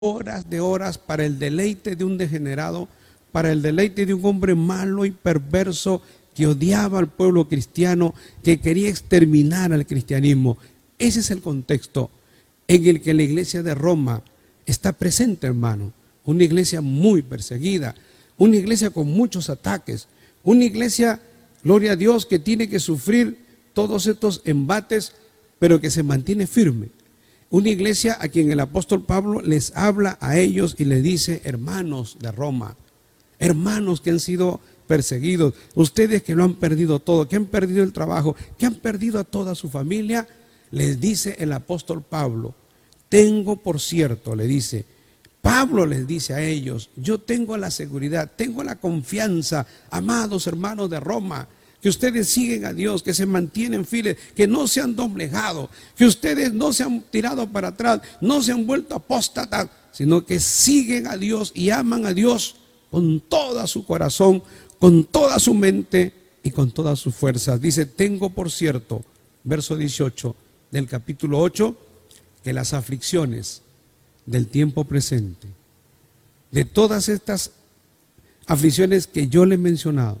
horas de horas para el deleite de un degenerado, para el deleite de un hombre malo y perverso que odiaba al pueblo cristiano, que quería exterminar al cristianismo. Ese es el contexto en el que la iglesia de Roma está presente, hermano. Una iglesia muy perseguida, una iglesia con muchos ataques, una iglesia, gloria a Dios, que tiene que sufrir todos estos embates, pero que se mantiene firme. Una iglesia a quien el apóstol Pablo les habla a ellos y les dice: hermanos de Roma, hermanos que han sido perseguidos, ustedes que lo han perdido todo, que han perdido el trabajo, que han perdido a toda su familia, les dice el apóstol Pablo, tengo por cierto, le dice, Pablo les dice a ellos, yo tengo la seguridad, tengo la confianza, amados hermanos de Roma, que ustedes siguen a Dios, que se mantienen fieles, que no se han doblegado, que ustedes no se han tirado para atrás, no se han vuelto apóstatas, sino que siguen a Dios y aman a Dios con todo su corazón, con toda su mente y con todas sus fuerzas. Dice, tengo por cierto, verso 18 del capítulo 8, que las aflicciones del tiempo presente, de todas estas aflicciones que yo le he mencionado,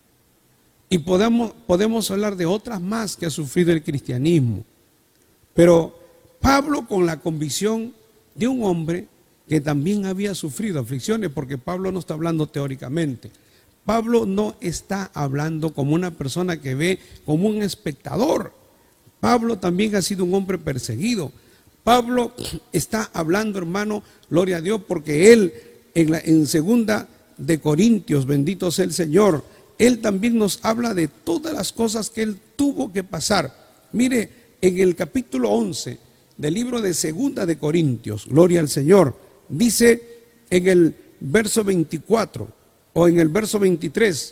y podemos hablar de otras más que ha sufrido el cristianismo. Pero Pablo, con la convicción de un hombre que también había sufrido aflicciones, porque Pablo no está hablando teóricamente. Pablo no está hablando como una persona que ve como un espectador. Pablo también ha sido un hombre perseguido. Pablo está hablando, hermano, gloria a Dios, porque él en segunda de Corintios, bendito sea el Señor, él también nos habla de todas las cosas que él tuvo que pasar. Mire, en el capítulo 11 del libro de Segunda de Corintios, gloria al Señor, dice en el verso 24 o en el verso 23,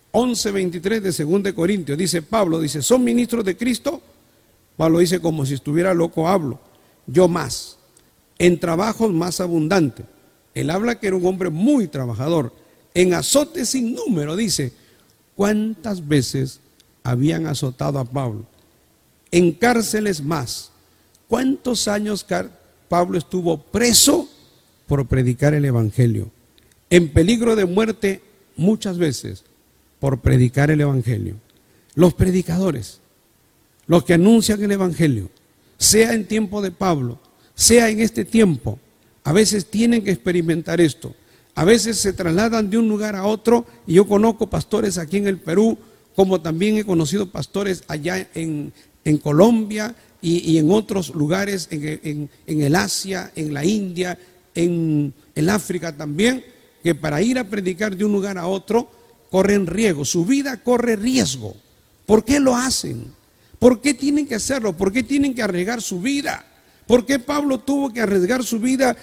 11:23 de Segunda de Corintios, dice Pablo, dice, ¿son ministros de Cristo? Pablo dice, como si estuviera loco hablo, yo más, en trabajos más abundantes. Él habla que era un hombre muy trabajador, en azotes sin número, dice. ¿Cuántas veces habían azotado a Pablo? En cárceles más. ¿Cuántos años Pablo estuvo preso por predicar el evangelio? En peligro de muerte muchas veces por predicar el evangelio. Los predicadores, los que anuncian el evangelio, sea en tiempo de Pablo, sea en este tiempo, a veces tienen que experimentar esto. A veces se trasladan de un lugar a otro, y yo conozco pastores aquí en el Perú, como también he conocido pastores allá en Colombia y en otros lugares, en el Asia, en la India, en el África también, que para ir a predicar de un lugar a otro corren riesgo, su vida corre riesgo. ¿Por qué lo hacen? ¿Por qué tienen que hacerlo? ¿Por qué tienen que arriesgar su vida? ¿Por qué Pablo tuvo que arriesgar su vida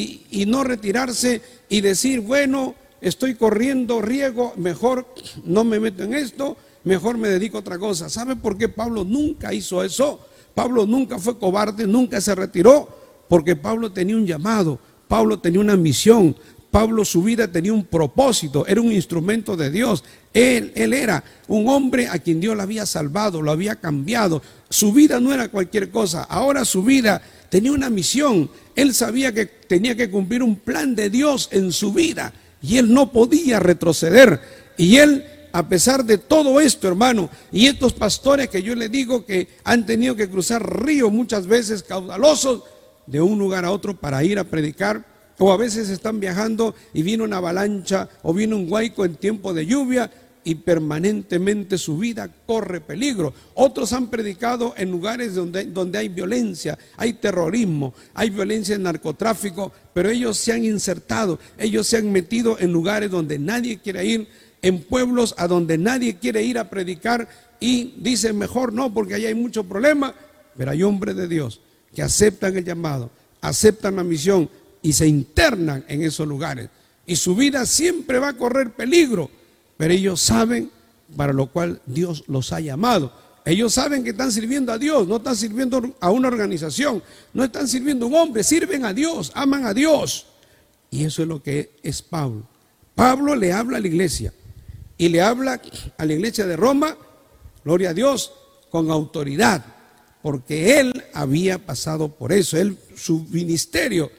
y no retirarse y decir, bueno, estoy corriendo riesgo, mejor no me meto en esto, mejor me dedico a otra cosa? ¿Sabe por qué Pablo nunca hizo eso? Pablo nunca fue cobarde, nunca se retiró, porque Pablo tenía un llamado, Pablo tenía una misión, Pablo, su vida tenía un propósito, era un instrumento de Dios. Él era un hombre a quien Dios lo había salvado, lo había cambiado. Su vida no era cualquier cosa, ahora su vida tenía una misión. Él sabía que tenía que cumplir un plan de Dios en su vida y él no podía retroceder. Y él, a pesar de todo esto, hermano, y estos pastores que yo le digo que han tenido que cruzar ríos muchas veces caudalosos de un lugar a otro para ir a predicar, o a veces están viajando y viene una avalancha o viene un huaico en tiempo de lluvia y permanentemente su vida corre peligro. Otros han predicado en lugares donde hay violencia, hay terrorismo, hay violencia en narcotráfico, pero ellos se han insertado, ellos se han metido en lugares donde nadie quiere ir, en pueblos a donde nadie quiere ir a predicar, y dicen mejor no porque allá hay mucho problema. Pero hay hombres de Dios que aceptan el llamado, aceptan la misión y se internan en esos lugares, y su vida siempre va a correr peligro, pero ellos saben para lo cual Dios los ha llamado. Ellos saben que están sirviendo a Dios, no están sirviendo a una organización, no están sirviendo a un hombre, sirven a Dios, aman a Dios. Y eso es lo que es Pablo. Pablo le habla a la iglesia, y le habla a la iglesia de Roma, gloria a Dios, con autoridad, porque él había pasado por eso. Su ministerio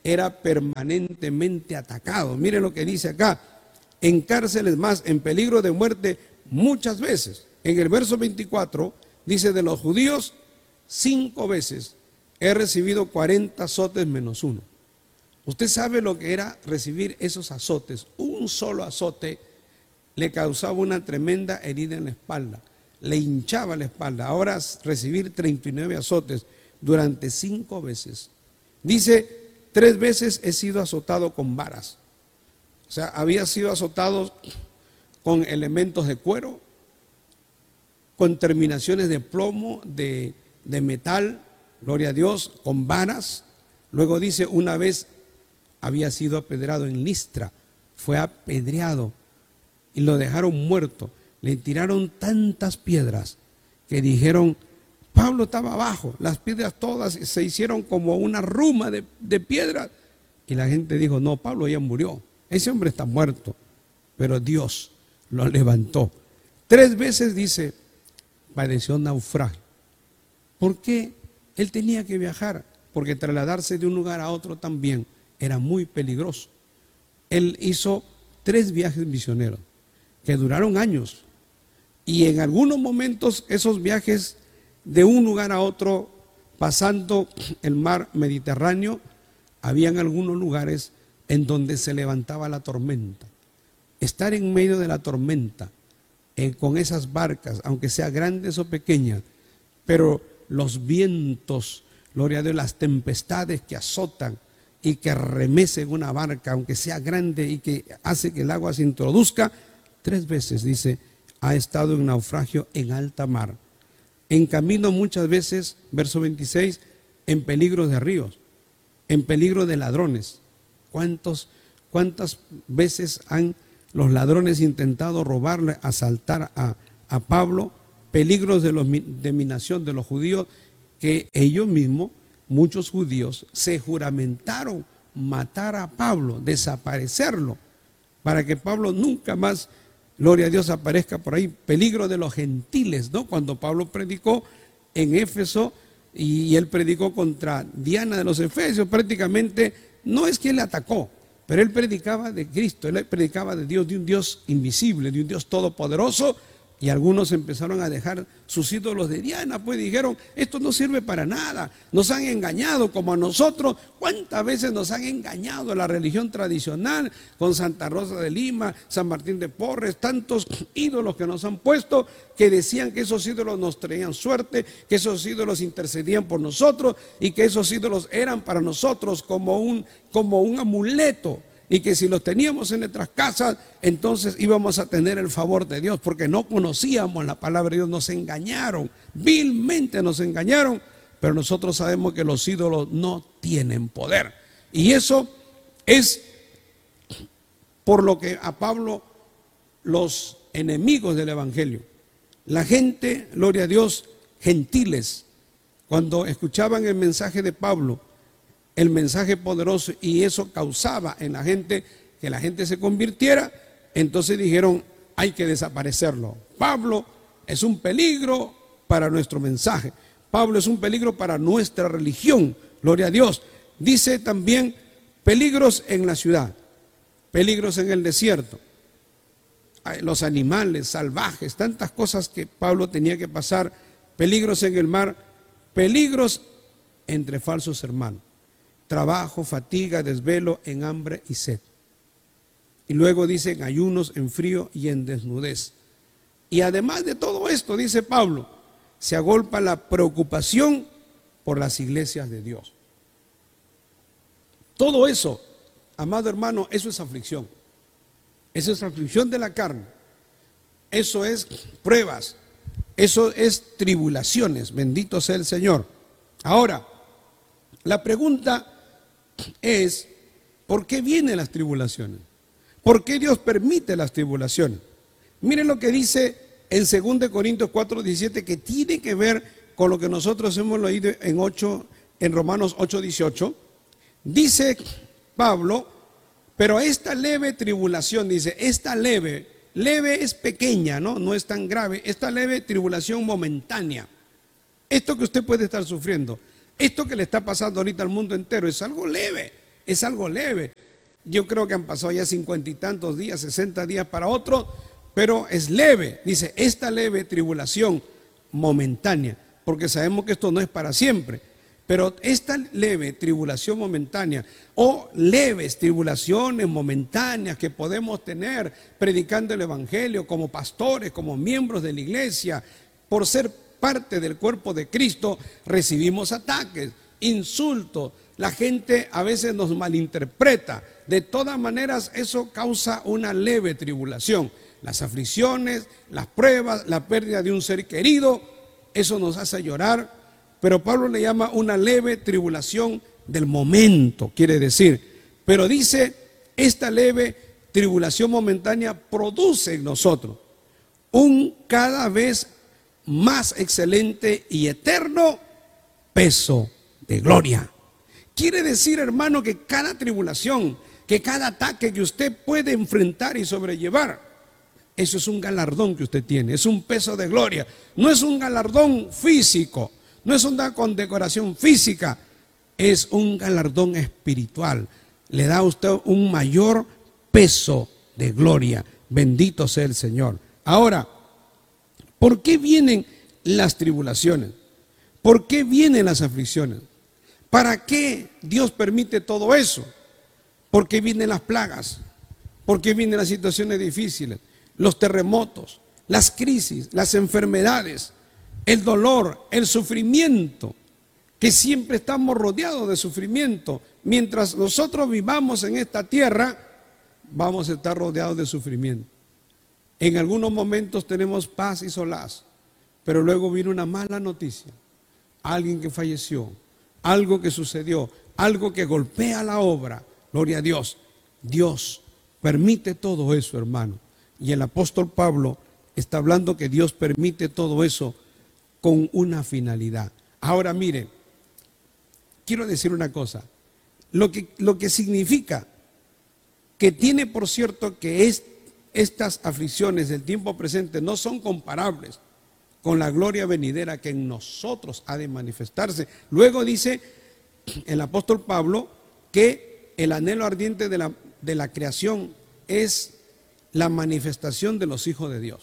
era permanentemente atacado. Mire lo que dice acá: en cárceles más, en peligro de muerte muchas veces. En el verso 24 dice: de los judíos 5 veces he recibido 40 azotes menos uno. Usted sabe lo que era recibir esos azotes. Un solo azote le causaba una tremenda herida en la espalda, le hinchaba la espalda. Ahora recibir 39 azotes durante 5 veces. Dice: 3 veces he sido azotado con varas. O sea, había sido azotado con elementos de cuero, con terminaciones de plomo, de metal, gloria a Dios, con varas. Luego dice: una vez había sido apedreado en Listra, fue apedreado y lo dejaron muerto. Le tiraron tantas piedras que dijeron: Pablo estaba abajo, las piedras todas se hicieron como una ruma de piedras. Y la gente dijo: no, Pablo ya murió, ese hombre está muerto. Pero Dios lo levantó. 3 veces, dice, padeció naufragio. ¿Por qué él tenía que viajar? Porque trasladarse de un lugar a otro también era muy peligroso. Él hizo 3 viajes misioneros que duraron años. Y en algunos momentos esos viajes de un lugar a otro, pasando el mar Mediterráneo, habían algunos lugares en donde se levantaba la tormenta. Estar en medio de la tormenta, con esas barcas, aunque sean grandes o pequeñas, pero los vientos, gloria a Dios, las tempestades que azotan y que remecen una barca, aunque sea grande, y que hace que el agua se introduzca. 3 veces, dice, ha estado en naufragio en alta mar. En camino muchas veces, verso 26, en peligro de ríos, en peligro de ladrones. ¿Cuántas veces han los ladrones intentado robarle, asaltar a Pablo? Peligros de minación de los judíos, que ellos mismos, muchos judíos, se juramentaron matar a Pablo, desaparecerlo, para que Pablo nunca más, gloria a Dios, aparezca por ahí. Peligro de los gentiles, ¿no? Cuando Pablo predicó en Éfeso y él predicó contra Diana de los Efesios, prácticamente no es que él atacó, pero él predicaba de Cristo, él predicaba de Dios, de un Dios invisible, de un Dios todopoderoso. Y algunos empezaron a dejar sus ídolos de Diana, pues dijeron: esto no sirve para nada, nos han engañado como a nosotros. ¿Cuántas veces nos han engañado la religión tradicional con Santa Rosa de Lima, San Martín de Porres, tantos ídolos que nos han puesto, que decían que esos ídolos nos traían suerte, que esos ídolos intercedían por nosotros y que esos ídolos eran para nosotros como un amuleto? Y que si los teníamos en nuestras casas, entonces íbamos a tener el favor de Dios, porque no conocíamos la palabra de Dios. Nos engañaron, vilmente nos engañaron, pero nosotros sabemos que los ídolos no tienen poder. Y eso es por lo que a Pablo, los enemigos del evangelio, la gente, gloria a Dios, gentiles, cuando escuchaban el mensaje de Pablo, el mensaje poderoso, y eso causaba en la gente que la gente se convirtiera, entonces dijeron: hay que desaparecerlo. Pablo es un peligro para nuestro mensaje, Pablo es un peligro para nuestra religión, gloria a Dios. Dice también: peligros en la ciudad, peligros en el desierto, los animales salvajes, tantas cosas que Pablo tenía que pasar, peligros en el mar, peligros entre falsos hermanos, trabajo, fatiga, desvelo, en hambre y sed. Y luego dice: en ayunos, en frío y en desnudez. Y además de todo esto, dice Pablo, se agolpa la preocupación por las iglesias de Dios. Todo eso, amado hermano, eso es aflicción. Eso es aflicción de la carne. Eso es pruebas. Eso es tribulaciones. Bendito sea el Señor. Ahora, la pregunta es: ¿por qué vienen las tribulaciones? ¿Por qué Dios permite las tribulaciones? Miren lo que dice en 2 Corintios 4:17, que tiene que ver con lo que nosotros hemos leído en Romanos 8:18. Dice Pablo: pero esta leve tribulación, dice, esta leve es pequeña, no es tan grave, esta leve tribulación momentánea, esto que usted puede estar sufriendo, esto que le está pasando ahorita al mundo entero, es algo leve. es algo leve. Yo creo que han pasado ya 50 y tantos días, 60 días para otro, pero es leve. Dice, esta leve tribulación momentánea, porque sabemos que esto no es para siempre. Pero esta leve tribulación momentánea o leves tribulaciones momentáneas que podemos tener predicando el evangelio como pastores, como miembros de la iglesia, por ser parte del cuerpo de Cristo, recibimos ataques, insultos. La gente a veces nos malinterpreta. De todas maneras, eso causa una leve tribulación. Las aflicciones, las pruebas, la pérdida de un ser querido, eso nos hace llorar. Pero Pablo le llama una leve tribulación del momento, quiere decir. Pero dice, esta leve tribulación momentánea produce en nosotros un cada vez más excelente y eterno peso de gloria. Quiere decir, hermano, que cada tribulación, que cada ataque que usted puede enfrentar y sobrellevar, eso es un galardón que usted tiene, es un peso de gloria. No es un galardón físico, no es una condecoración física, es un galardón espiritual. Le da a usted un mayor peso de gloria. Bendito sea el Señor. Ahora, ¿por qué vienen las tribulaciones? ¿Por qué vienen las aflicciones? ¿Para qué Dios permite todo eso? ¿Por qué vienen las plagas? ¿Por qué vienen las situaciones difíciles? Los terremotos, las crisis, las enfermedades, el dolor, el sufrimiento, que siempre estamos rodeados de sufrimiento. Mientras nosotros vivamos en esta tierra, vamos a estar rodeados de sufrimiento. En algunos momentos tenemos paz y solaz, pero luego viene una mala noticia. Alguien que falleció, algo que sucedió, algo que golpea la obra. Gloria a Dios. Dios permite todo eso, hermano. Y el apóstol Pablo está hablando que Dios permite todo eso con una finalidad. Ahora mire, quiero decir una cosa. Lo que significa que tiene por cierto que estas aflicciones del tiempo presente no son comparables con la gloria venidera que en nosotros ha de manifestarse. Luego dice el apóstol Pablo que el anhelo ardiente de la creación es la manifestación de los hijos de Dios.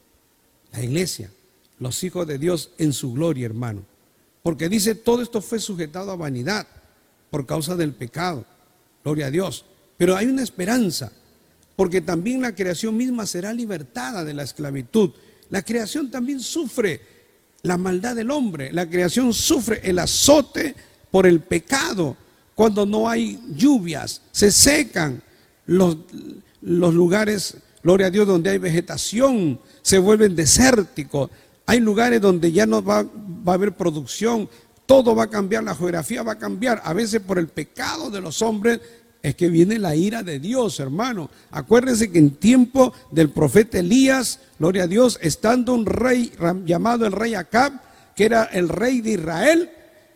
La iglesia, los hijos de Dios en su gloria, hermano. Porque dice, todo esto fue sujetado a vanidad por causa del pecado. Gloria a Dios. Pero hay una esperanza, porque también la creación misma será libertada de la esclavitud. La creación también sufre la maldad del hombre. La creación sufre el azote por el pecado. Cuando no hay lluvias, se secan los lugares, gloria a Dios, donde hay vegetación, se vuelven desérticos. Hay lugares donde ya no va a haber producción. Todo va a cambiar, la geografía va a cambiar. A veces por el pecado de los hombres es que viene la ira de Dios, hermano. Acuérdense que en tiempo del profeta Elías, gloria a Dios, estando un rey llamado el rey Acab, que era el rey de Israel,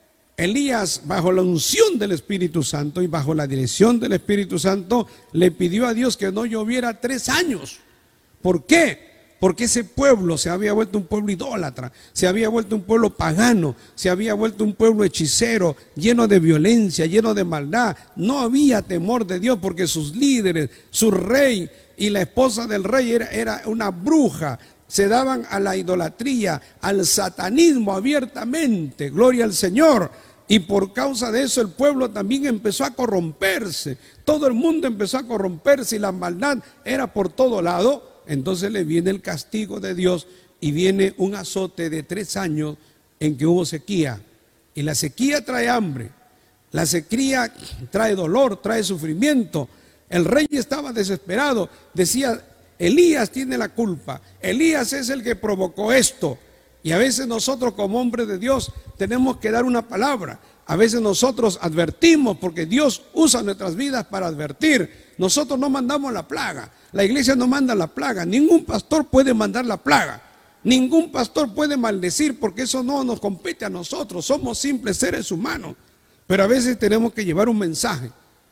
Elías, bajo la unción del Espíritu Santo y bajo la dirección del Espíritu Santo, le pidió a Dios que no lloviera 3 años. ¿Por qué? Porque ese pueblo se había vuelto un pueblo idólatra, se había vuelto un pueblo pagano, se había vuelto un pueblo hechicero, lleno de violencia, lleno de maldad. No había temor de Dios porque sus líderes, su rey y la esposa del rey era una bruja. Se daban a la idolatría, al satanismo abiertamente, gloria al Señor. Y por causa de eso el pueblo también empezó a corromperse. Todo el mundo empezó a corromperse y la maldad era por todo lado. Entonces le viene el castigo de Dios y viene un azote de 3 años en que hubo sequía. Y la sequía trae hambre, la sequía trae dolor, trae sufrimiento. El rey estaba desesperado, decía, Elías tiene la culpa, Elías es el que provocó esto. Y a veces nosotros como hombres de Dios tenemos que dar una palabra. A veces nosotros advertimos porque Dios usa nuestras vidas para advertir. Nosotros no mandamos la plaga, la iglesia no manda la plaga, ningún pastor puede mandar la plaga, ningún pastor puede maldecir porque eso no nos compete a nosotros, somos simples seres humanos. Pero a veces tenemos que llevar un mensaje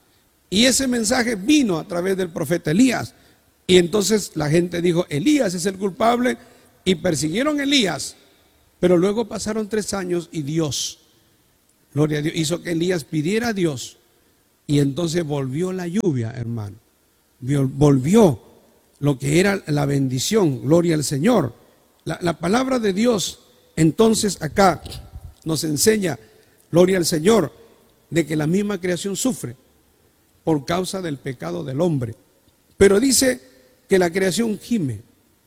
y ese mensaje vino a través del profeta Elías. Y entonces la gente dijo, Elías es el culpable y persiguieron a Elías. Pero luego pasaron 3 años y Dios, gloria a Dios, hizo que Elías pidiera a Dios. y entonces volvió la lluvia, hermano. Volvió lo que era la bendición, gloria al Señor. La palabra de Dios, entonces acá nos enseña, gloria al Señor, de que la misma creación sufre por causa del pecado del hombre. Pero dice que la creación gime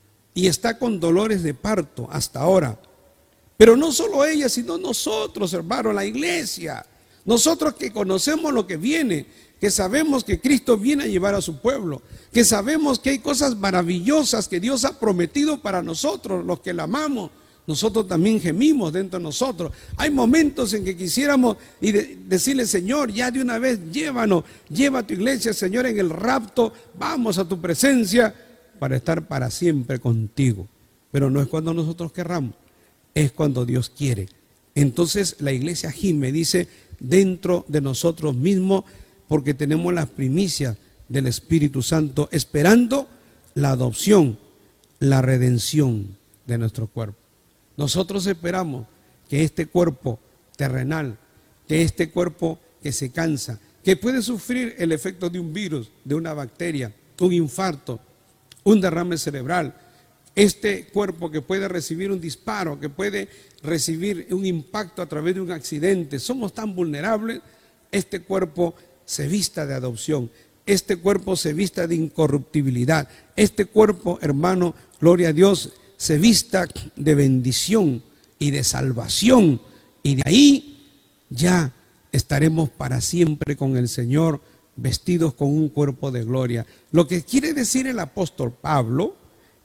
y está con dolores de parto hasta ahora. Pero no solo ella, sino nosotros, hermano, la iglesia. Nosotros que conocemos lo que viene, que sabemos que Cristo viene a llevar a su pueblo, que sabemos que hay cosas maravillosas que Dios ha prometido para nosotros, los que la amamos. Nosotros también gemimos dentro de nosotros. Hay momentos en que quisiéramos decirle, Señor, ya de una vez llévanos, lleva a tu iglesia, Señor, en el rapto, vamos a tu presencia para estar para siempre contigo. Pero no es cuando nosotros querramos, es cuando Dios quiere. Entonces la iglesia gime, dice, dentro de nosotros mismos, porque tenemos las primicias del Espíritu Santo, esperando la adopción, la redención de nuestro cuerpo. Nosotros esperamos que este cuerpo terrenal, que este cuerpo que se cansa, que puede sufrir el efecto de un virus, de una bacteria, un infarto, un derrame cerebral, este cuerpo que puede recibir un disparo, que puede recibir un impacto a través de un accidente, somos tan vulnerables, este cuerpo se vista de adopción, este cuerpo se vista de incorruptibilidad, este cuerpo, hermano, gloria a Dios, se vista de bendición y de salvación, y de ahí ya estaremos para siempre con el Señor, vestidos con un cuerpo de gloria. Lo que quiere decir el apóstol Pablo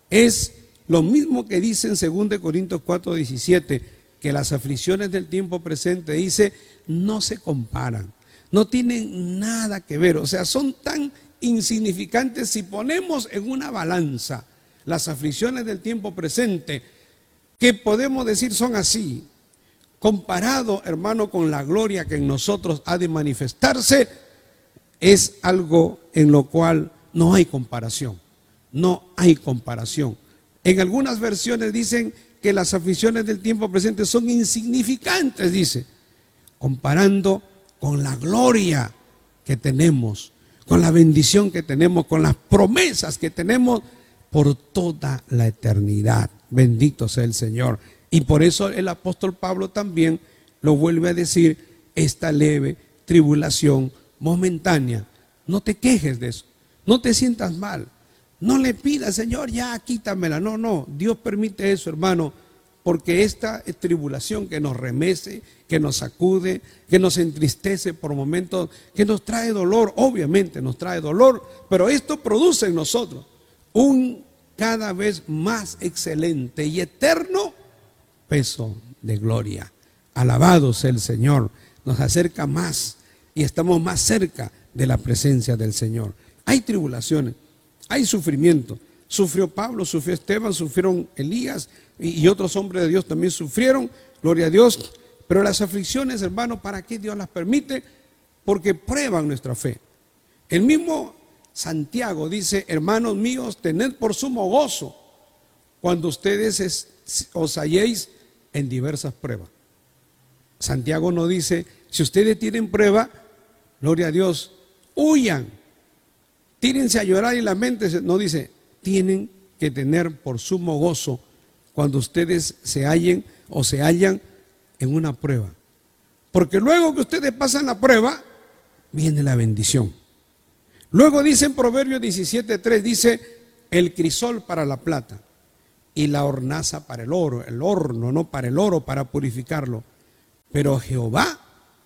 es lo mismo que dice en 2 Corintios 4:17, que las aflicciones del tiempo presente, dice, no se comparan, no tienen nada que ver, o sea, son tan insignificantes. Si ponemos en una balanza las aflicciones del tiempo presente, que podemos decir son así, comparado, hermano, con la gloria que en nosotros ha de manifestarse, es algo en lo cual no hay comparación, no hay comparación. En algunas versiones dicen que las aflicciones del tiempo presente son insignificantes, dice, comparando con la gloria que tenemos, con la bendición que tenemos, con las promesas que tenemos por toda la eternidad. Bendito sea el Señor. Y por eso el apóstol Pablo también lo vuelve a decir, esta leve tribulación momentánea. No te quejes de eso, no te sientas mal, no le pidas, Señor, ya quítamela. No, Dios permite eso, hermano, porque esta tribulación que nos remece, que nos sacude, que nos entristece por momentos, que nos trae dolor, obviamente nos trae dolor, pero esto produce en nosotros un cada vez más excelente y eterno peso de gloria. Alabado sea el Señor, nos acerca más y estamos más cerca de la presencia del Señor. Hay tribulaciones, hay sufrimiento. Sufrió Pablo, sufrió Esteban, sufrieron Elías y otros hombres de Dios también sufrieron, gloria a Dios. Pero las aflicciones, hermano, ¿para qué Dios las permite? Porque prueban nuestra fe. El mismo Santiago dice, hermanos míos, tened por sumo gozo cuando ustedes os halléis en diversas pruebas. Santiago no dice, si ustedes tienen prueba, gloria a Dios, huyan, tírense a llorar y lamentense. No, dice, tienen que tener por sumo gozo cuando ustedes se hallen o se hallan en una prueba. Porque luego que ustedes pasan la prueba, viene la bendición. Luego dice en Proverbios 17:3, dice, el crisol para la plata y la hornaza para el oro, el horno, no para el oro, para purificarlo. Pero Jehová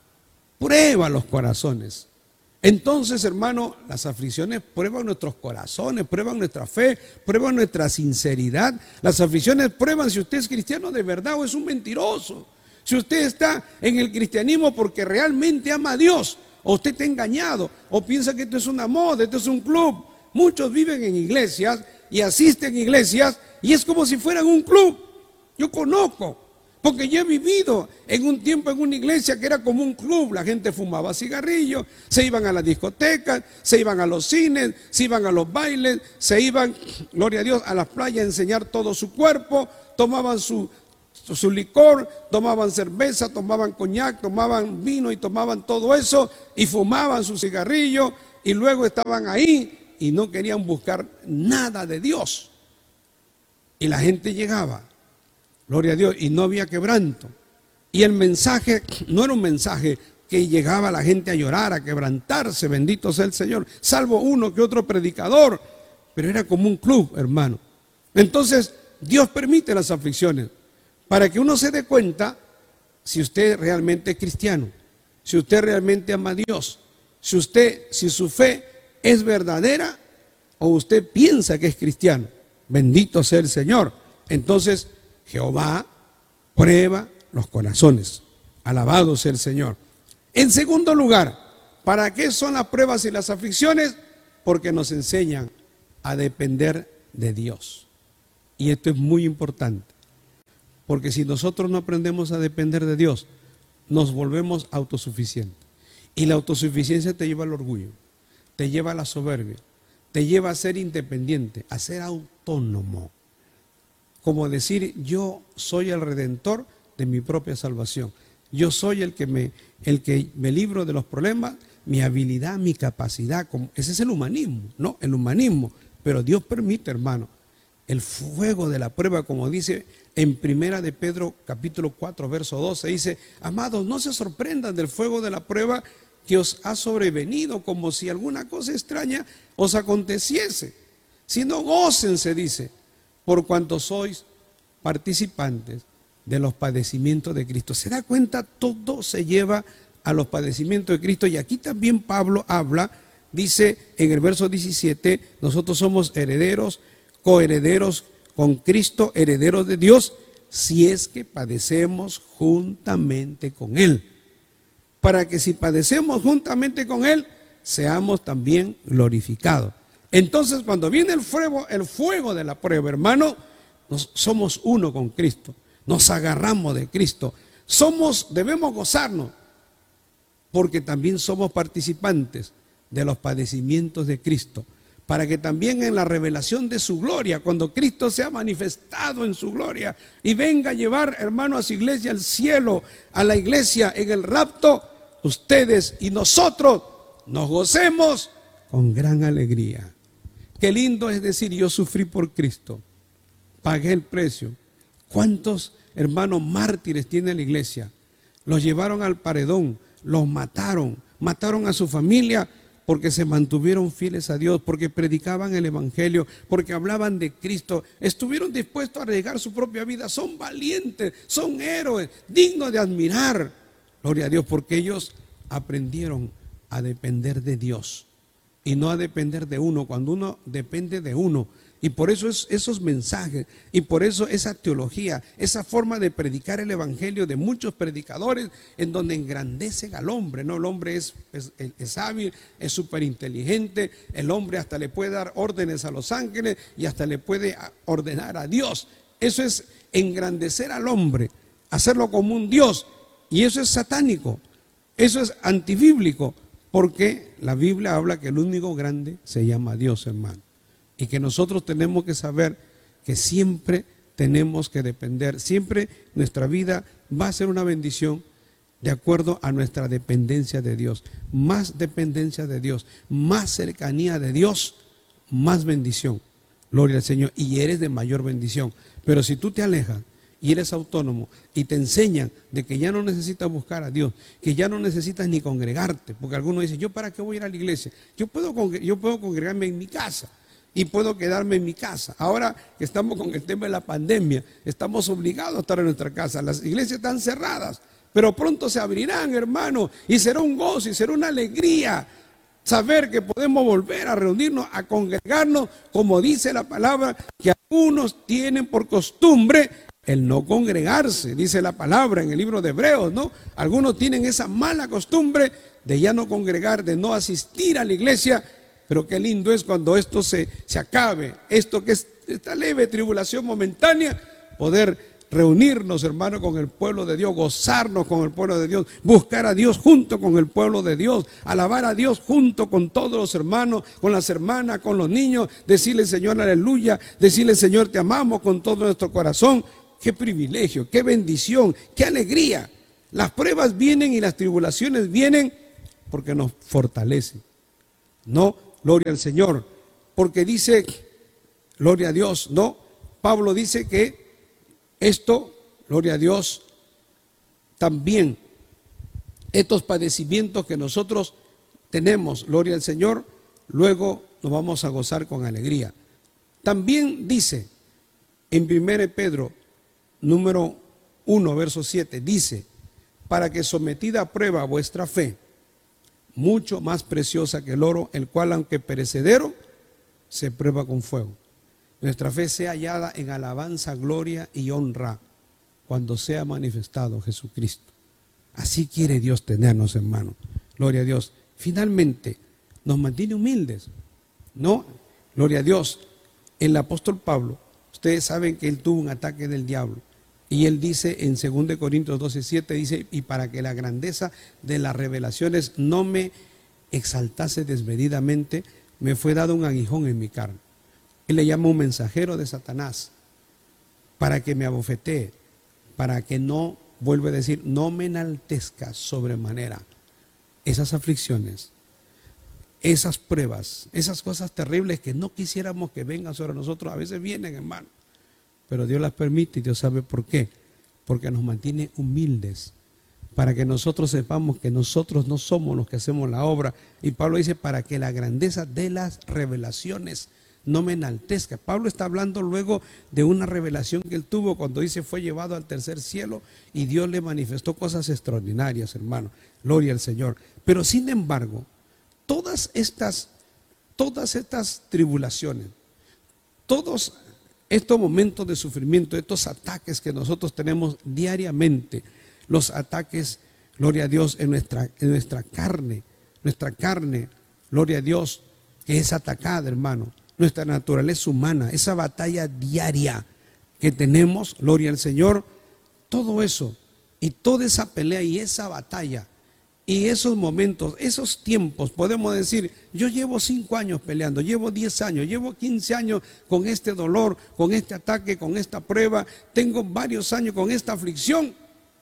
prueba los corazones. Entonces, hermano, las aflicciones prueban nuestros corazones, prueban nuestra fe, prueban nuestra sinceridad. Las aflicciones prueban si usted es cristiano de verdad o es un mentiroso. Si usted está en el cristianismo porque realmente ama a Dios, o usted está engañado, o piensa que esto es una moda, esto es un club. Muchos viven en iglesias y asisten a iglesias y es como si fueran un club. Yo conozco, porque yo he vivido en un tiempo en una iglesia que era como un club. La gente fumaba cigarrillos, se iban a las discotecas, se iban a los cines, se iban a los bailes, se iban, gloria a Dios, a las playas a enseñar todo su cuerpo, tomaban su su licor, tomaban cerveza, tomaban coñac, tomaban vino y tomaban todo eso y fumaban su cigarrillo y luego estaban ahí y no querían buscar nada de Dios. Y la gente llegaba, gloria a Dios, y no había quebranto. Y el mensaje no era un mensaje que llegaba a la gente a llorar, a quebrantarse, bendito sea el Señor, salvo uno que otro predicador, pero era como un club, hermano. Entonces, Dios permite las aflicciones para que uno se dé cuenta si usted realmente es cristiano, si usted realmente ama a Dios, si su fe es verdadera o usted piensa que es cristiano. Bendito sea el Señor. Entonces, Jehová prueba los corazones. Alabado sea el Señor. En segundo lugar, ¿para qué son las pruebas y las aflicciones? Porque nos enseñan a depender de Dios. Y esto es muy importante, porque si nosotros no aprendemos a depender de Dios, nos volvemos autosuficientes. Y la autosuficiencia te lleva al orgullo, te lleva a la soberbia, te lleva a ser independiente, a ser autónomo. Como decir, yo soy el redentor de mi propia salvación. Yo soy el que me libro de los problemas, mi habilidad, mi capacidad. Ese es el humanismo, ¿no? El humanismo. Pero Dios permite, hermano, el fuego de la prueba, como dice en Primera de Pedro, capítulo 4, verso 12, dice, amados, no se sorprendan del fuego de la prueba que os ha sobrevenido, como si alguna cosa extraña os aconteciese, sino gócense, dice, por cuanto sois participantes de los padecimientos de Cristo. ¿Se da cuenta? Todo se lleva a los padecimientos de Cristo. Y aquí también Pablo habla, dice en el verso 17, nosotros somos herederos, coherederos con Cristo, herederos de Dios, si es que padecemos juntamente con Él. Para que si padecemos juntamente con Él, seamos también glorificados. Entonces, cuando viene el fuego de la prueba, hermano, somos uno con Cristo. Nos agarramos de Cristo. Debemos gozarnos, porque también somos participantes de los padecimientos de Cristo, para que también en la revelación de su gloria, cuando Cristo sea manifestado en su gloria y venga a llevar, hermano, a su iglesia al cielo, a la iglesia en el rapto, ustedes y nosotros nos gocemos con gran alegría. Qué lindo es decir, yo sufrí por Cristo, pagué el precio. ¿Cuántos hermanos mártires tiene la iglesia? Los llevaron al paredón, los mataron a su familia porque se mantuvieron fieles a Dios, porque predicaban el evangelio, porque hablaban de Cristo, estuvieron dispuestos a arriesgar su propia vida. Son valientes, son héroes, dignos de admirar. Gloria a Dios, porque ellos aprendieron a depender de Dios y no a depender de uno. Cuando uno depende de uno, y por eso esos mensajes, y por eso esa teología, esa forma de predicar el evangelio de muchos predicadores, en donde engrandecen al hombre, ¿no? El hombre es hábil, es súper inteligente, el hombre hasta le puede dar órdenes a los ángeles y hasta le puede ordenar a Dios. Eso es engrandecer al hombre, hacerlo como un Dios, y eso es satánico, eso es antibíblico, porque la Biblia habla que el único grande se llama Dios, hermano. Y que nosotros tenemos que saber que siempre tenemos que depender, siempre nuestra vida va a ser una bendición de acuerdo a nuestra dependencia de Dios. Más dependencia de Dios, más cercanía de Dios, más bendición. Gloria al Señor. Y eres de mayor bendición. Pero si tú te alejas y eres autónomo y te enseñan de que ya no necesitas buscar a Dios, que ya no necesitas ni congregarte, porque algunos dicen, ¿yo para qué voy a ir a la iglesia? Yo puedo congregarme en mi casa. Y puedo quedarme en mi casa. Ahora que estamos con el tema de la pandemia, estamos obligados a estar en nuestra casa. Las iglesias están cerradas, pero pronto se abrirán, hermano, y será un gozo y será una alegría saber que podemos volver a reunirnos, a congregarnos, como dice la palabra, que algunos tienen por costumbre el no congregarse, dice la palabra en el libro de Hebreos, ¿no? Algunos tienen esa mala costumbre de ya no congregar, de no asistir a la iglesia. Pero qué lindo es cuando esto se acabe, esto que es esta leve tribulación momentánea, poder reunirnos, hermano, con el pueblo de Dios, gozarnos con el pueblo de Dios, buscar a Dios junto con el pueblo de Dios, alabar a Dios junto con todos los hermanos, con las hermanas, con los niños, decirle Señor aleluya, decirle Señor te amamos con todo nuestro corazón. qué privilegio, qué bendición, qué alegría. Las pruebas vienen y las tribulaciones vienen porque nos fortalecen. No, gloria al Señor, porque dice, gloria a Dios, no, Pablo dice que esto, gloria a Dios, también estos padecimientos que nosotros tenemos, gloria al Señor, luego nos vamos a gozar con alegría. También dice en 1 Pedro, número 1, verso 7, dice, para que sometida a prueba vuestra fe, mucho más preciosa que el oro, el cual aunque perecedero, se prueba con fuego. Nuestra fe sea hallada en alabanza, gloria y honra cuando sea manifestado Jesucristo. Así quiere Dios tenernos, hermano. Gloria a Dios. Finalmente, nos mantiene humildes, ¿no? Gloria a Dios. El apóstol Pablo, ustedes saben que él tuvo un ataque del diablo. Y él dice en 2 Corintios 12:7, dice, y para que la grandeza de las revelaciones no me exaltase desmedidamente, me fue dado un aguijón en mi carne. Él le llama un mensajero de Satanás para que me abofetee, para que no, vuelve a decir, no me enaltezca sobremanera. Esas aflicciones, esas pruebas, esas cosas terribles que no quisiéramos que vengan sobre nosotros, a veces vienen, hermano, pero Dios las permite y Dios sabe por qué, porque nos mantiene humildes, para que nosotros sepamos que nosotros no somos los que hacemos la obra. Y Pablo dice, para que la grandeza de las revelaciones no me enaltezca. Pablo está hablando luego de una revelación que él tuvo cuando dice fue llevado al tercer cielo y Dios le manifestó cosas extraordinarias, hermano. Gloria al Señor. Pero sin embargo, todas estas tribulaciones, todos estos momentos de sufrimiento, estos ataques que nosotros tenemos diariamente, los ataques, gloria a Dios, en nuestra carne, gloria a Dios, que es atacada, hermano. Nuestra naturaleza humana, esa batalla diaria que tenemos, gloria al Señor, todo eso y toda esa pelea y esa batalla y esos momentos, esos tiempos, podemos decir, yo llevo 5 años peleando, llevo 10 años, llevo 15 años con este dolor, con este ataque, con esta prueba, tengo varios años con esta aflicción.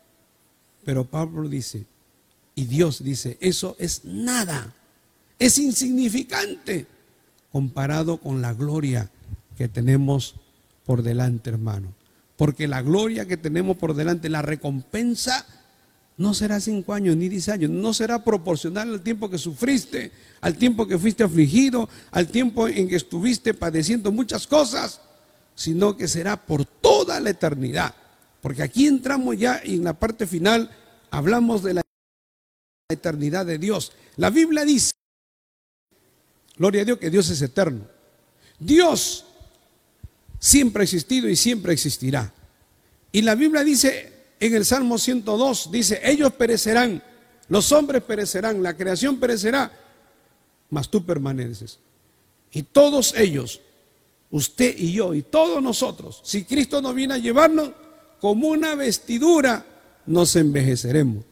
Pero Pablo dice, y Dios dice, eso es nada, es insignificante comparado con la gloria que tenemos por delante, hermano. Porque la gloria que tenemos por delante, la recompensa, no será 5 años ni 10 años, no será proporcional al tiempo que sufriste, al tiempo que fuiste afligido, al tiempo en que estuviste padeciendo muchas cosas, sino que será por toda la eternidad. Porque aquí entramos ya en la parte final, hablamos de la eternidad de Dios. La Biblia dice, gloria a Dios, que Dios es eterno. Dios siempre ha existido y siempre existirá. Y la Biblia dice en el Salmo 102, dice, ellos perecerán, los hombres perecerán, la creación perecerá, mas tú permaneces. Y todos ellos, usted y yo y todos nosotros, si Cristo nos viene a llevarnos, como una vestidura nos envejeceremos.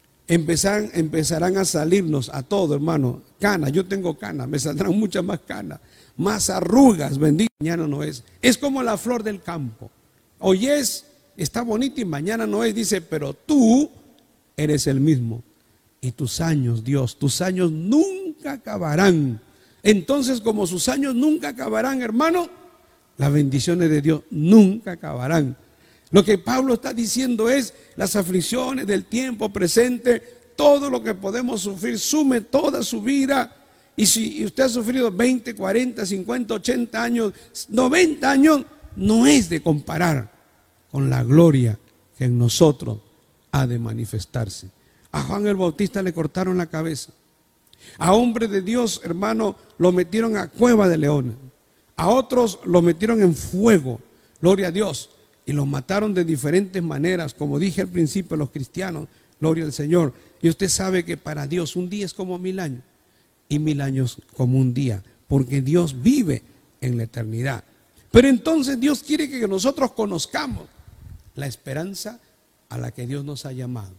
Empezarán a salirnos a todo, hermano, canas. Yo tengo canas, me saldrán muchas más canas, más arrugas, bendito. Mañana no es. Es como la flor del campo. Hoy está bonita y mañana no es. Dice, pero tú eres el mismo. Y tus años, Dios, tus años nunca acabarán. Entonces, como sus años nunca acabarán, hermano, las bendiciones de Dios nunca acabarán. Lo que Pablo está diciendo es las aflicciones del tiempo presente, todo lo que podemos sufrir, sume toda su vida. Y si usted ha sufrido 20, 40, 50, 80 años, 90 años, no es de comparar con la gloria que en nosotros ha de manifestarse. A Juan el Bautista le cortaron la cabeza. A hombres de Dios, hermano, lo metieron a cueva de leones. A otros lo metieron en fuego, gloria a Dios. Y los mataron de diferentes maneras, como dije al principio, los cristianos, gloria al Señor. Y usted sabe que para Dios un día es como 1000 años y 1000 años como un día, porque Dios vive en la eternidad. Pero entonces Dios quiere que nosotros conozcamos la esperanza a la que Dios nos ha llamado.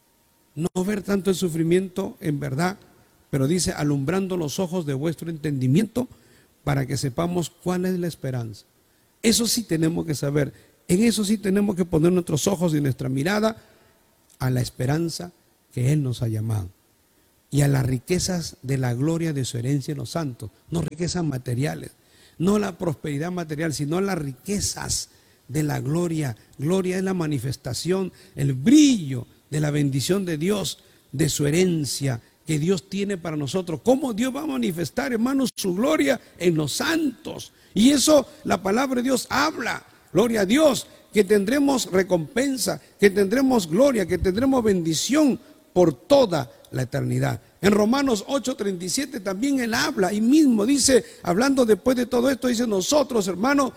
No ver tanto el sufrimiento en verdad, pero dice, alumbrando los ojos de vuestro entendimiento para que sepamos cuál es la esperanza. Eso sí tenemos que saber. En eso sí tenemos que poner nuestros ojos y nuestra mirada a la esperanza que Él nos ha llamado y a las riquezas de la gloria de su herencia en los santos, no riquezas materiales, no la prosperidad material, sino las riquezas de la gloria. Gloria es la manifestación, el brillo de la bendición de Dios, de su herencia que Dios tiene para nosotros. ¿Cómo Dios va a manifestar, hermanos, su gloria en los santos? Y eso la palabra de Dios habla. Gloria a Dios, que tendremos recompensa, que tendremos gloria, que tendremos bendición por toda la eternidad. En Romanos 8:37 también Él habla y mismo dice, hablando después de todo esto, dice: nosotros, hermanos,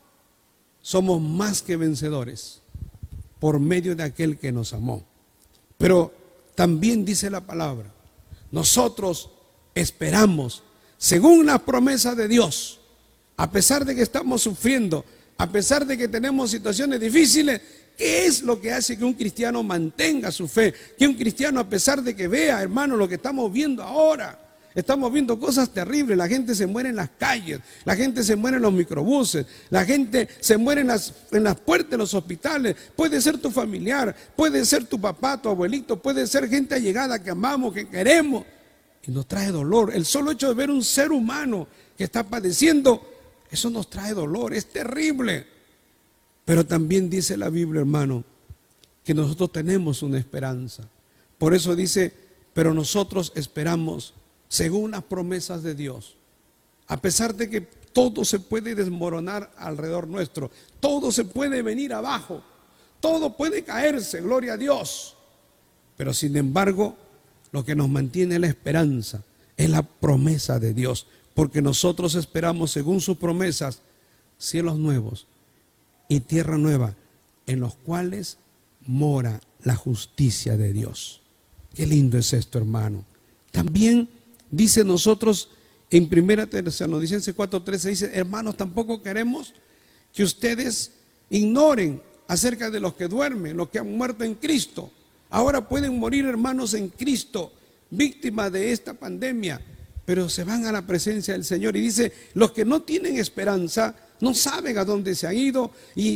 somos más que vencedores por medio de aquel que nos amó. Pero también dice la palabra, nosotros esperamos, según la promesa de Dios, a pesar de que estamos sufriendo, a pesar de que tenemos situaciones difíciles. ¿Qué es lo que hace que un cristiano mantenga su fe? Que un cristiano, a pesar de que vea, hermano, lo que estamos viendo ahora, estamos viendo cosas terribles. La gente se muere en las calles, la gente se muere en los microbuses, la gente se muere en las puertas de los hospitales. Puede ser tu familiar, puede ser tu papá, tu abuelito, puede ser gente allegada que amamos, que queremos, y nos trae dolor. El solo hecho de ver un ser humano que está padeciendo, eso nos trae dolor, es terrible. Pero también dice la Biblia, hermano, que nosotros tenemos una esperanza. Por eso dice, pero nosotros esperamos según las promesas de Dios. A pesar de que todo se puede desmoronar alrededor nuestro, todo se puede venir abajo, todo puede caerse, gloria a Dios. Pero sin embargo, lo que nos mantiene la esperanza es la promesa de Dios. Porque nosotros esperamos, según sus promesas, cielos nuevos y tierra nueva, en los cuales mora la justicia de Dios. Qué lindo es esto, hermano. También dice nosotros en 1 Tesalonicenses 4:13, dice: hermanos, tampoco queremos que ustedes ignoren acerca de los que duermen, los que han muerto en Cristo. Ahora pueden morir, hermanos, en Cristo, víctimas de esta pandemia, pero se van a la presencia del Señor. Y dice, los que no tienen esperanza no saben a dónde se han ido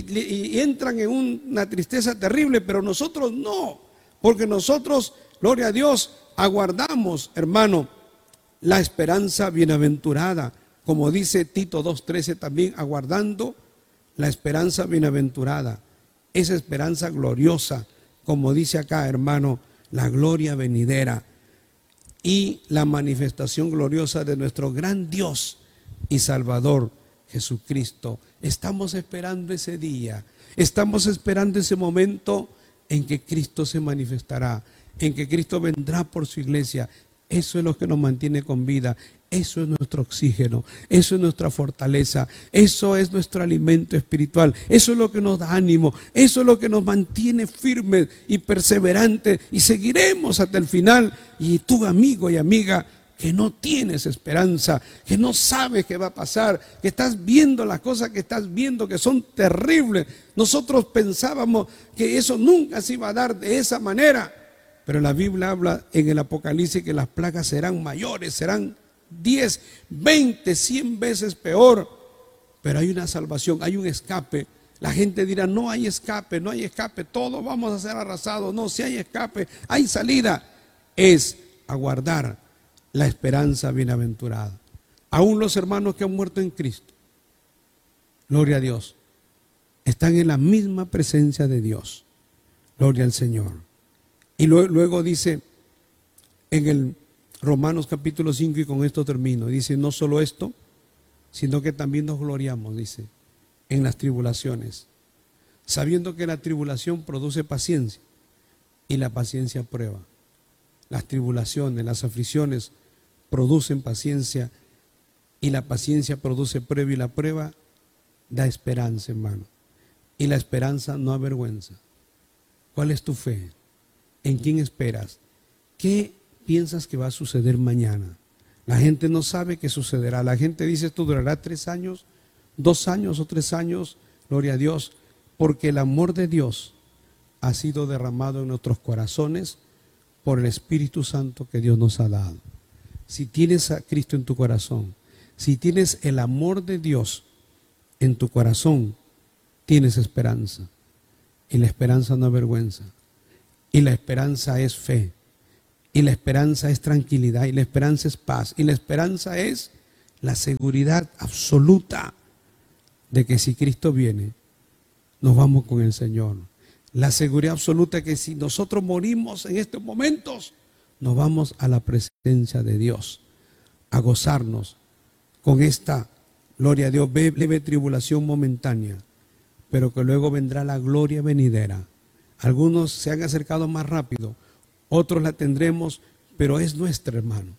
y entran en una tristeza terrible, pero nosotros no, porque nosotros, gloria a Dios, aguardamos, hermano, la esperanza bienaventurada, como dice Tito 2:13 también, aguardando la esperanza bienaventurada, esa esperanza gloriosa, como dice acá, hermano, la gloria venidera y la manifestación gloriosa de nuestro gran Dios y Salvador Jesucristo. Estamos esperando ese día, estamos esperando ese momento en que Cristo se manifestará, en que Cristo vendrá por su iglesia. Eso es lo que nos mantiene con vida, eso es nuestro oxígeno, eso es nuestra fortaleza, eso es nuestro alimento espiritual, eso es lo que nos da ánimo, eso es lo que nos mantiene firmes y perseverantes, y seguiremos hasta el final. Y tú, amigo y amiga, que no tienes esperanza, que no sabes qué va a pasar, que estás viendo las cosas que estás viendo que son terribles. Nosotros pensábamos que eso nunca se iba a dar de esa manera, pero la Biblia habla en el Apocalipsis que las plagas serán mayores, serán 10, 20, 100 veces peor. Pero hay una salvación, hay un escape. La gente dirá, no hay escape, no hay escape, todos vamos a ser arrasados. No, si hay escape, hay salida. Es aguardar la esperanza bienaventurada. Aún los hermanos que han muerto en Cristo, gloria a Dios, están en la misma presencia de Dios. Gloria al Señor. Y luego dice en el Romanos capítulo 5, y con esto termino, dice: no solo esto, sino que también nos gloriamos, dice, en las tribulaciones, sabiendo que la tribulación produce paciencia y la paciencia prueba. Las tribulaciones, las aflicciones producen paciencia y la paciencia produce prueba, y la prueba da esperanza, hermano. Y la esperanza no avergüenza. ¿Cuál es tu fe? ¿En quién esperas? ¿Qué piensas que va a suceder mañana? La gente no sabe qué sucederá. La gente dice, esto durará 3 años, 2 años o 3 años. Gloria a Dios, porque el amor de Dios ha sido derramado en nuestros corazones por el Espíritu Santo que Dios nos ha dado. Si tienes a Cristo en tu corazón, si tienes el amor de Dios en tu corazón, tienes esperanza. Y la esperanza no avergüenza. Y la esperanza es fe. Y la esperanza es tranquilidad. Y la esperanza es paz. Y la esperanza es la seguridad absoluta de que si Cristo viene, nos vamos con el Señor. La seguridad absoluta que si nosotros morimos en estos momentos, nos vamos a la presencia de Dios, a gozarnos con esta, gloria a Dios, leve tribulación momentánea, pero que luego vendrá la gloria venidera. Algunos se han acercado más rápido, otros la tendremos, pero es nuestra, hermano.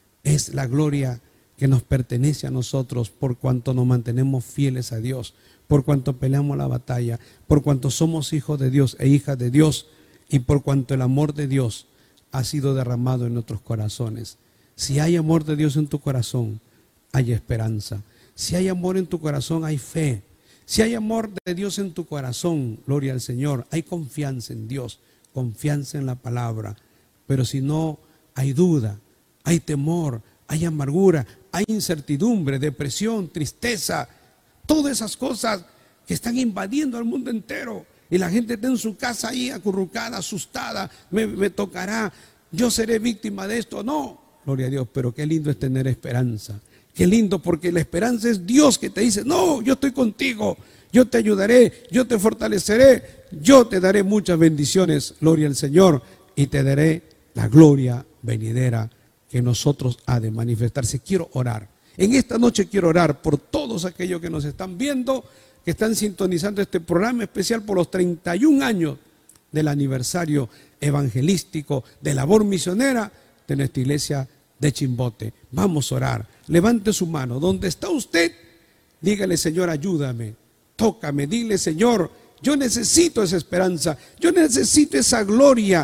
Es la gloria que nos pertenece a nosotros por cuanto nos mantenemos fieles a Dios, por cuanto peleamos la batalla, por cuanto somos hijos de Dios e hijas de Dios y por cuanto el amor de Dios ha sido derramado en nuestros corazones. Si hay amor de Dios en tu corazón, hay esperanza. Si hay amor en tu corazón, hay fe. Si hay amor de Dios en tu corazón, gloria al Señor, hay confianza en Dios, confianza en la palabra. Pero si no, hay duda, hay temor, hay amargura, hay incertidumbre, depresión, tristeza, todas esas cosas que están invadiendo al mundo entero. Y la gente está en su casa ahí acurrucada, asustada, me tocará, yo seré víctima de esto. No, gloria a Dios, pero qué lindo es tener esperanza. Qué lindo, porque la esperanza es Dios que te dice, no, yo estoy contigo, yo te ayudaré, yo te fortaleceré, yo te daré muchas bendiciones, gloria al Señor, y te daré la gloria venidera que nosotros ha de manifestarse. Quiero orar. En esta noche quiero orar por todos aquellos que nos están viendo, que están sintonizando este programa especial por los 31 años del aniversario evangelístico de labor misionera de nuestra iglesia de Chimbote. Vamos a orar. Levante su mano. Donde está usted, dígale, Señor, ayúdame, tócame. Dile, Señor, yo necesito esa esperanza, yo necesito esa gloria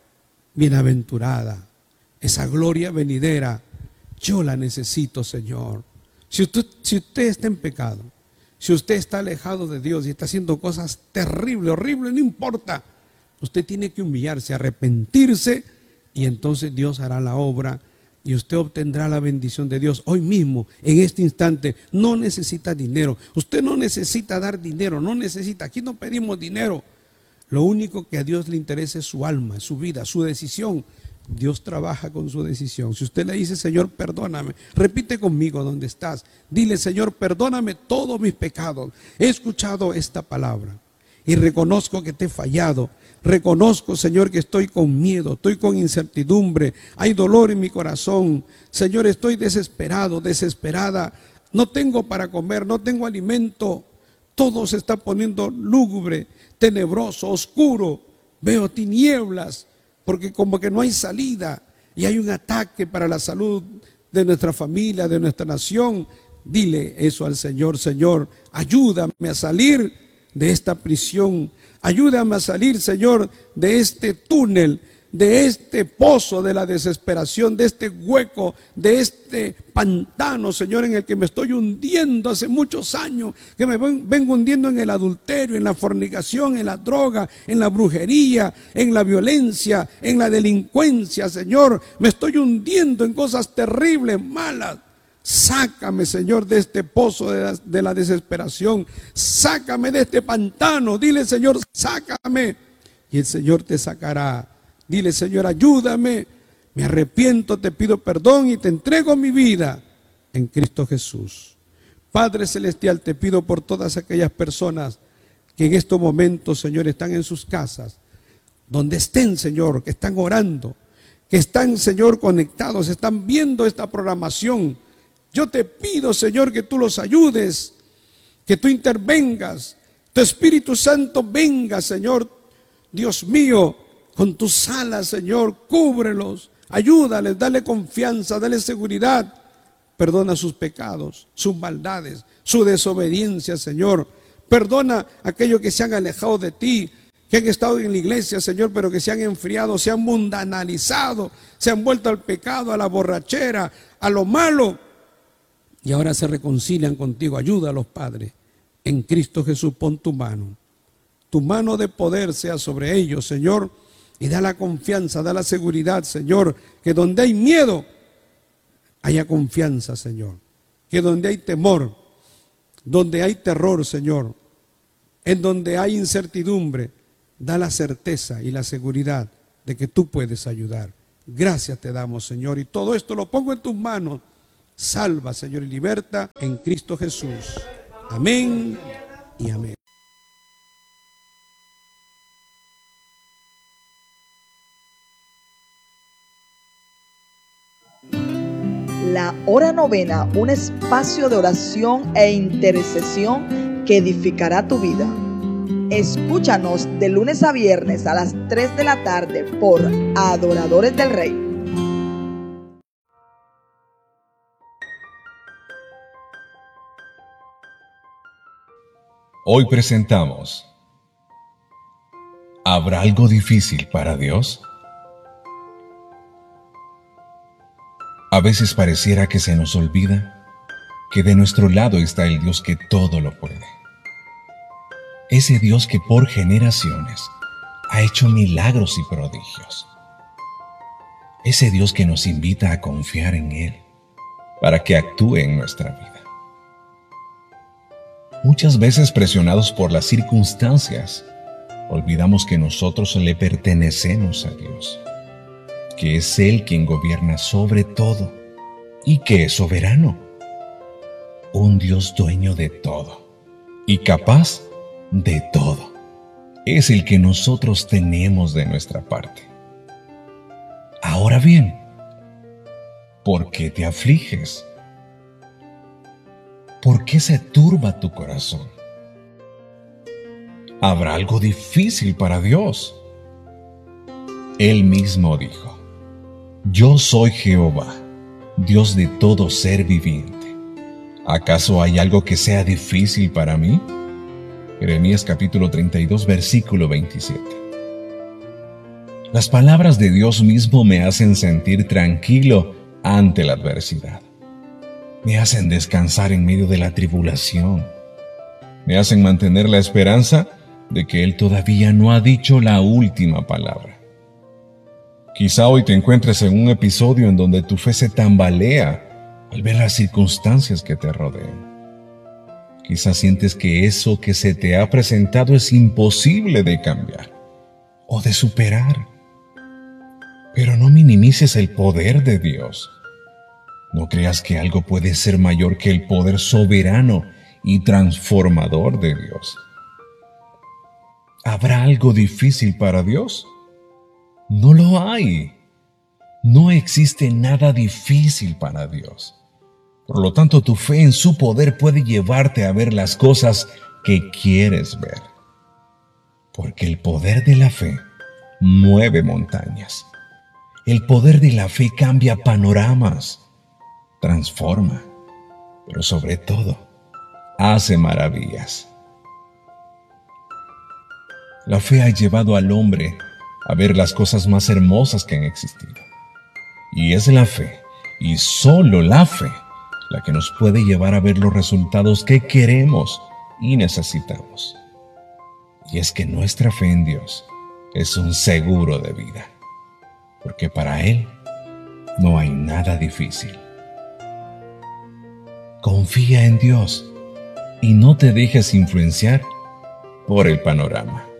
bienaventurada, esa gloria venidera. Yo la necesito, Señor. Si usted está en pecado, si usted está alejado de Dios y está haciendo cosas terribles, horribles, no importa. Usted tiene que humillarse, arrepentirse, y entonces Dios hará la obra y usted obtendrá la bendición de Dios hoy mismo, en este instante. No necesita dinero. Usted no necesita dar dinero, no necesita. Aquí no pedimos dinero. Lo único que a Dios le interesa es su alma, su vida, su decisión. Dios trabaja con su decisión. Si usted le dice, Señor, perdóname, repite conmigo donde estás. Dile, Señor, perdóname todos mis pecados. He escuchado esta palabra y reconozco que te he fallado. Reconozco, Señor, que estoy con miedo, estoy con incertidumbre, hay dolor en mi corazón. Señor, estoy desesperado, desesperada. No tengo para comer, no tengo alimento. Todo se está poniendo lúgubre, tenebroso, oscuro. Veo tinieblas, porque como que no hay salida y hay un ataque para la salud de nuestra familia, de nuestra nación. Dile eso al Señor. Señor, ayúdame a salir de esta prisión. Ayúdame a salir, Señor, de este túnel, de este pozo de la desesperación, de este hueco, de este pantano, Señor, en el que me estoy hundiendo hace muchos años, que me vengo hundiendo en el adulterio, en la fornicación, en la droga, en la brujería, en la violencia, en la delincuencia, Señor. Me estoy hundiendo en cosas terribles, malas. Sácame, Señor, de este pozo de la desesperación. Sácame de este pantano. Dile, Señor, sácame. Y el Señor te sacará. Dile, Señor, ayúdame. Me arrepiento, te pido perdón y te entrego mi vida en Cristo Jesús. Padre Celestial, te pido por todas aquellas personas que en estos momentos, Señor, están en sus casas, donde estén, Señor, que están orando, que están, Señor, conectados, están viendo esta programación. Yo te pido, Señor, que tú los ayudes, que tú intervengas, tu Espíritu Santo venga, Señor, Dios mío, con tus alas, Señor, cúbrelos, ayúdales, dale confianza, dale seguridad, perdona sus pecados, sus maldades, su desobediencia, Señor, perdona a aquellos que se han alejado de ti, que han estado en la iglesia, Señor, pero que se han enfriado, se han mundanalizado, se han vuelto al pecado, a la borrachera, a lo malo, y ahora se reconcilian contigo. Ayúdalos, Padre. En Cristo Jesús, pon tu mano de poder sea sobre ellos, Señor, y da la confianza, da la seguridad, Señor, que donde hay miedo, haya confianza, Señor, que donde hay temor, donde hay terror, Señor, En donde hay incertidumbre, da la certeza y la seguridad de que tú puedes ayudar. Gracias te damos, Señor, y todo esto lo pongo en tus manos. Salva, Señor, y liberta en Cristo Jesús. Amén y amén. La hora novena, un espacio de oración e intercesión que edificará tu vida. Escúchanos de lunes a viernes a las 3 de la tarde por Adoradores del Rey. Hoy presentamos: ¿habrá algo difícil para Dios? A veces pareciera que se nos olvida que de nuestro lado está el Dios que todo lo puede. Ese Dios que por generaciones ha hecho milagros y prodigios. Ese Dios que nos invita a confiar en Él para que actúe en nuestra vida. Muchas veces, presionados por las circunstancias, olvidamos que nosotros le pertenecemos a Dios, que es Él quien gobierna sobre todo y que es soberano. Un Dios dueño de todo y capaz de todo. Es el que nosotros tenemos de nuestra parte. Ahora bien, ¿por qué te afliges? ¿Por qué se turba tu corazón? ¿Habrá algo difícil para Dios? Él mismo dijo: Yo soy Jehová, Dios de todo ser viviente. ¿Acaso hay algo que sea difícil para mí? Jeremías capítulo 32, versículo 27. Las palabras de Dios mismo me hacen sentir tranquilo ante la adversidad. Me hacen descansar en medio de la tribulación. Me hacen mantener la esperanza de que Él todavía no ha dicho la última palabra. Quizá hoy te encuentres en un episodio en donde tu fe se tambalea al ver las circunstancias que te rodean. Quizá sientes que eso que se te ha presentado es imposible de cambiar o de superar. Pero no minimices el poder de Dios. No creas que algo puede ser mayor que el poder soberano y transformador de Dios. ¿Habrá algo difícil para Dios? No lo hay. No existe nada difícil para Dios. Por lo tanto, tu fe en su poder puede llevarte a ver las cosas que quieres ver. Porque el poder de la fe mueve montañas. El poder de la fe cambia panoramas, transforma, pero sobre todo, hace maravillas. La fe ha llevado al hombre a ver las cosas más hermosas que han existido. Y es la fe, y solo la fe, la que nos puede llevar a ver los resultados que queremos y necesitamos. Y es que nuestra fe en Dios es un seguro de vida, porque para Él no hay nada difícil. Confía en Dios y no te dejes influenciar por el panorama.